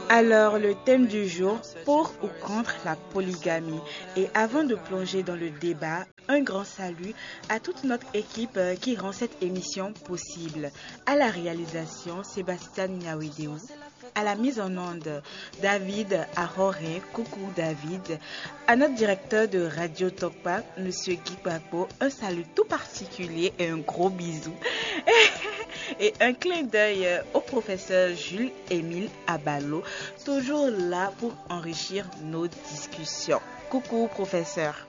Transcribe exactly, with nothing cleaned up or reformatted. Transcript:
Alors, le thème du jour, pour ou contre la polygamie. Et avant de plonger dans le débat, un grand salut à toute notre équipe euh, qui rend cette émission possible. À la réalisation, Sébastien Niawidéou. À la mise en onde, David Ahoré. Coucou David. À notre directeur de Radio Tokpa, Monsieur Guy Papo, un salut tout particulier et un gros bisou. Et un clin d'œil au professeur Jules-Émile Abalo, toujours là pour enrichir nos discussions. Coucou professeur.